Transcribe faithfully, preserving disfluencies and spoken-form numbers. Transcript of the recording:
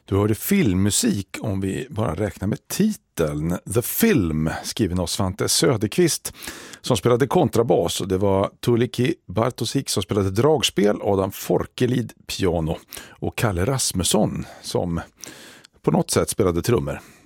Du hörde filmmusik om vi bara räknar med titeln. The Film, skriven av Svante Söderqvist som spelade kontrabas, och det var Tuulikki Bartosik som spelade dragspel, Adam Forkelid piano och Kalle Rasmusson som på något sätt spelade trummor.